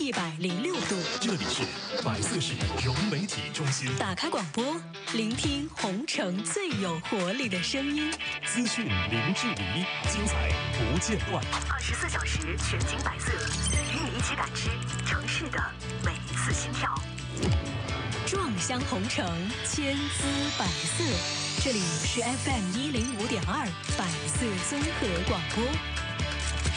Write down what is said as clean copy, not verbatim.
106度。 这里是百色市融媒体中心。 打开广播，聆听红城最有活力的声音。 资讯零距离，精彩不间断。 24小时全景百色，与你一起感知城市的每一次心跳。壮乡红城，千姿百色。这里是 FM 105.2百色综合广播。